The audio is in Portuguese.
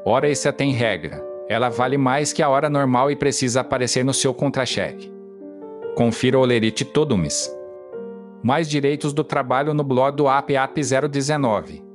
Hora extra tem regra. Ela vale mais que a hora normal e precisa aparecer no seu contra-cheque. Confira o lerite todo mês. Mais direitos do trabalho no blog do app 019.